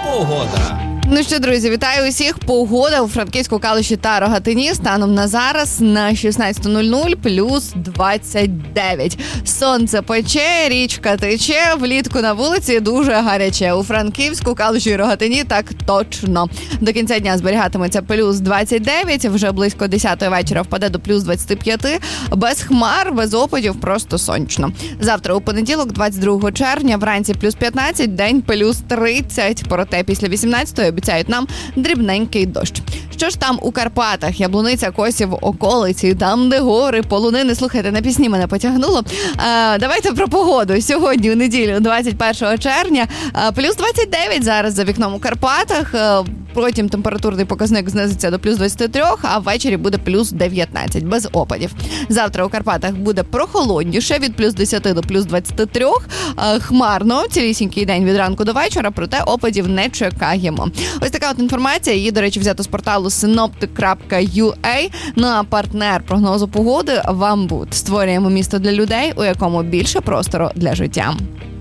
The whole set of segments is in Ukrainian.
Погода. Ну що, друзі, вітаю усіх. Погода у Франківську, Калуші та Рогатині станом на зараз на 16:00 плюс 29. Сонце пече, річка тече, влітку на вулиці дуже гаряче. У Франківську, Калуші і Рогатині так точно. До кінця дня зберігатиметься плюс 29, вже близько 10-ї вечора впаде до плюс 25. Без хмар, без опадів, просто сонячно. Завтра у понеділок, 22 червня, вранці плюс 15, день плюс 30. Проте після 18-ї обіцяють нам дрібненький дощ. Що ж там у Карпатах? Яблуниця, Косів, околиці, там, де гори, полонини. Слухайте, на пісні мене потягнуло. Давайте про погоду. Сьогодні, у неділю, 21 червня, плюс 29 зараз за вікном у Карпатах. Потім температурний показник знизиться до плюс 23, а ввечері буде плюс 19, без опадів. Завтра у Карпатах буде прохолодніше, від плюс 10 до плюс 23. Хмарно, цілісінький день від ранку до вечора, проте опадів не чекаємо. Ось така от інформація. Її, до речі, взято з порталу synoptic.ua. Ну а партнер прогнозу погоди «Вамбут». Створюємо місто для людей, у якому більше простору для життя.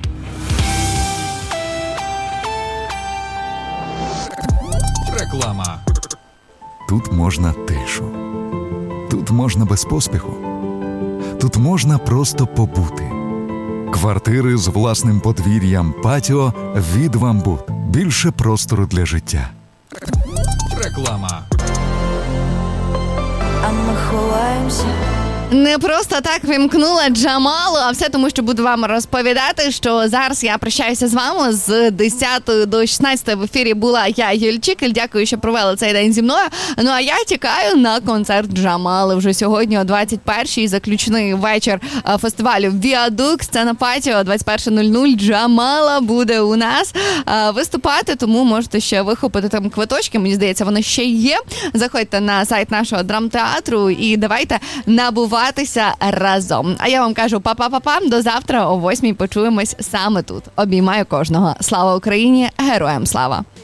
Реклама. Тут можна тишу. Тут можна без поспіху. Тут можна просто побути. Квартири з власним подвір'ям, патіо від «Вамбут». Більше простору для життя. Реклама. А ми ховаємося. Не просто так вимкнула Джамалу, а все тому, що буду вам розповідати, що зараз я прощаюся з вами. З 10 до 16 в ефірі була я, Юль Чікель. Дякую, що провели цей день зі мною. Ну, а я тікаю на концерт Джамали. Вже сьогодні о 21-й заключний вечір фестивалю «Віадук». Сцена патіо, 21:00. Джамала буде у нас виступати, тому можете ще вихопити там квиточки. Мені здається, вони ще є. Заходьте на сайт нашого драмтеатру і давайте набувати разом. А я вам кажу па-па-па-па, до завтра о 8:00 почуємось саме тут. Обіймаю кожного. Слава Україні! Героям слава!